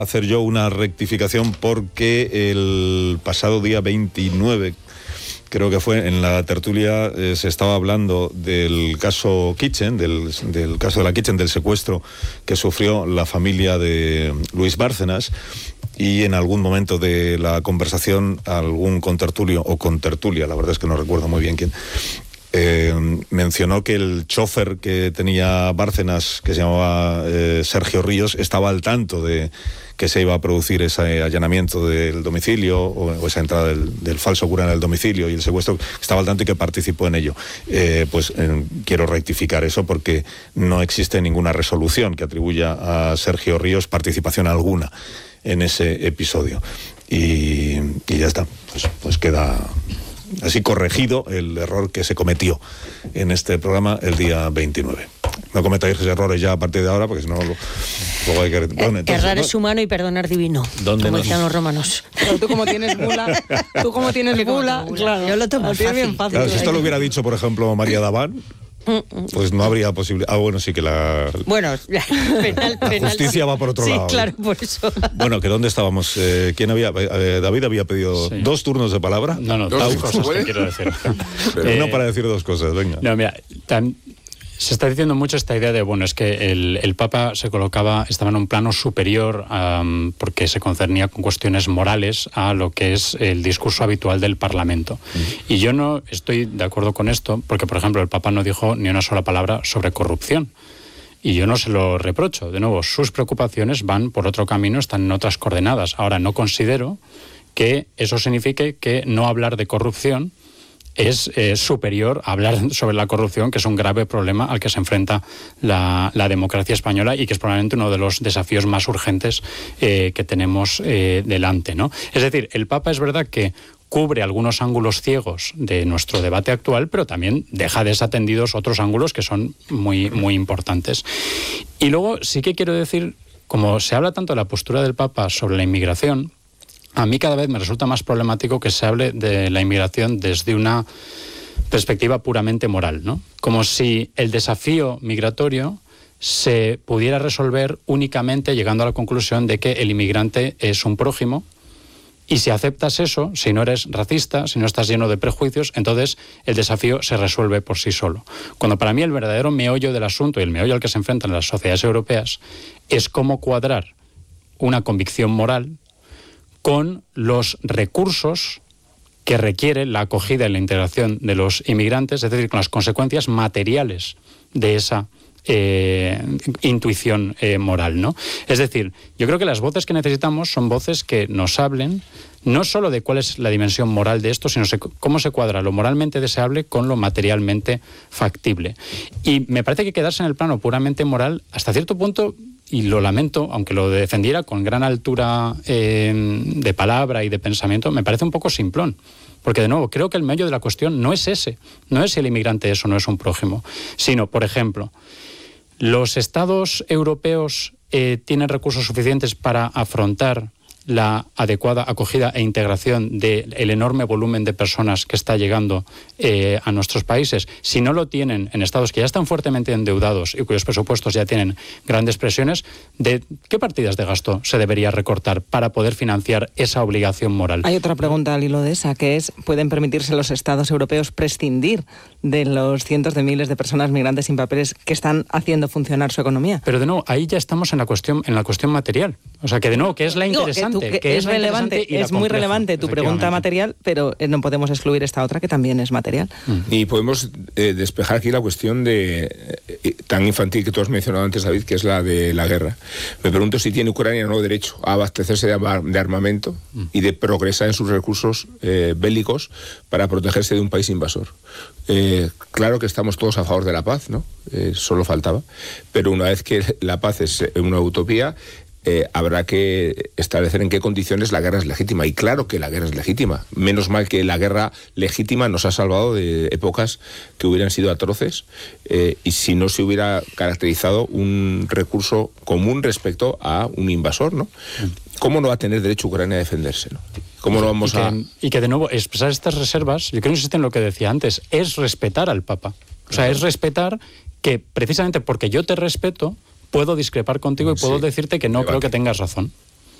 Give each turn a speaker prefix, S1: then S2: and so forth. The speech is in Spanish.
S1: Hacer yo una rectificación porque el pasado día 29, creo que fue, en la tertulia se estaba hablando del caso Kitchen, del caso de la Kitchen, del secuestro que sufrió la familia de Luis Bárcenas, y en algún momento de la conversación algún contertulio o contertulia, la verdad es que no recuerdo muy bien quién, mencionó que el chofer que tenía Bárcenas, que se llamaba Sergio Ríos, estaba al tanto de que se iba a producir ese allanamiento del domicilio o esa entrada del falso cura en el domicilio y el secuestro, estaba al tanto y que participó en ello. Quiero rectificar eso porque no existe ninguna resolución que atribuya a Sergio Ríos participación alguna en ese episodio. Y ya está, pues queda así corregido el error que se cometió en este programa el día 29. No cometáis errores ya a partir de ahora, porque si no luego hay que... Bueno, entonces,
S2: errar es humano y perdonar divino, como decían los romanos.
S3: Pero tú como tienes bula, claro,
S2: yo lo tomo fácil.
S3: Bien fácil.
S1: Claro, si esto lo hubiera dicho, por ejemplo, María Daván, pues no habría posibilidad. Bueno, sí que la justicia va por otro lado.
S2: Sí, claro, por eso.
S1: Bueno, que ¿dónde estábamos? ¿Quién había? David había pedido 2 turnos de palabra.
S4: No, dos cosas que quiero decir.
S1: Pero no para decir 2 cosas, venga.
S4: No, mira, se está diciendo mucho esta idea de, bueno, es que el Papa estaba en un plano superior porque se concernía con cuestiones morales a lo que es el discurso habitual del Parlamento. Y yo no estoy de acuerdo con esto porque, por ejemplo, el Papa no dijo ni una sola palabra sobre corrupción. Y yo no se lo reprocho. De nuevo, sus preocupaciones van por otro camino, están en otras coordenadas. Ahora, no considero que eso signifique que no hablar de corrupción es superior a hablar sobre la corrupción, que es un grave problema al que se enfrenta la democracia española y que es probablemente uno de los desafíos más urgentes que tenemos delante, ¿no? Es decir, el Papa es verdad que cubre algunos ángulos ciegos de nuestro debate actual, pero también deja desatendidos otros ángulos que son muy, muy importantes. Y luego sí que quiero decir, como se habla tanto de la postura del Papa sobre la inmigración, a mí cada vez me resulta más problemático que se hable de la inmigración desde una perspectiva puramente moral, ¿no? Como si el desafío migratorio se pudiera resolver únicamente llegando a la conclusión de que el inmigrante es un prójimo, y si aceptas eso, si no eres racista, si no estás lleno de prejuicios, entonces el desafío se resuelve por sí solo. Cuando para mí el verdadero meollo del asunto y el meollo al que se enfrentan las sociedades europeas es cómo cuadrar una convicción moral con los recursos que requiere la acogida y la integración de los inmigrantes, es decir, con las consecuencias materiales de esa intuición moral, ¿no? Es decir, yo creo que las voces que necesitamos son voces que nos hablen no solo de cuál es la dimensión moral de esto, sino cómo se cuadra lo moralmente deseable con lo materialmente factible. Y me parece que quedarse en el plano puramente moral, hasta cierto punto, y lo lamento, aunque lo defendiera con gran altura de palabra y de pensamiento, me parece un poco simplón. Porque, de nuevo, creo que el meollo de la cuestión no es ese, no es si el inmigrante es o no es un prójimo, sino, por ejemplo, ¿los estados europeos tienen recursos suficientes para afrontar la adecuada acogida e integración del enorme volumen de personas que está llegando a nuestros países? Si no lo tienen en estados que ya están fuertemente endeudados y cuyos presupuestos ya tienen grandes presiones, ¿de qué partidas de gasto se debería recortar para poder financiar esa obligación moral?
S3: Hay otra pregunta al hilo de esa, que es, ¿pueden permitirse los estados europeos prescindir de los cientos de miles de personas migrantes sin papeles que están haciendo funcionar su economía?
S4: Pero de nuevo, ahí ya estamos en la cuestión material. O sea, que de nuevo, que es la interesante.
S3: Que es relevante, es muy relevante tu pregunta material, pero no podemos excluir esta otra que también es material.
S5: Y podemos despejar aquí la cuestión tan infantil que tú has mencionado antes, David, que es la de la guerra. Me pregunto si tiene Ucrania o no derecho a abastecerse de armamento y de progresar en sus recursos bélicos para protegerse de un país invasor. Claro que estamos todos a favor de la paz, ¿no? Solo faltaba. Pero una vez que la paz es una utopía, habrá que establecer en qué condiciones la guerra es legítima. Y claro que la guerra es legítima. Menos mal que la guerra legítima nos ha salvado de épocas que hubieran sido atroces y si no se hubiera caracterizado un recurso común respecto a un invasor, ¿no? ¿Cómo no va a tener derecho Ucrania a defenderse, ¿no? ¿Cómo no vamos
S4: y que de nuevo, expresar estas reservas, yo creo que insiste en lo que decía antes, es respetar al Papa. O sea, es respetar que precisamente porque yo te respeto, puedo discrepar contigo y puedo decirte que no creo que tengas razón.